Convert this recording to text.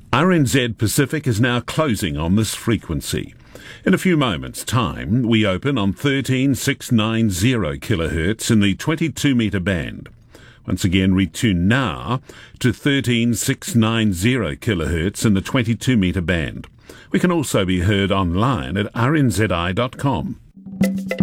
RNZ Pacific is now closing on this frequency. In a few moments' time, we open on 13690 kHz in the 22-metre band. Once again, retune now to 13690 kHz in the 22-metre band. We can also be heard online at rnzi.com.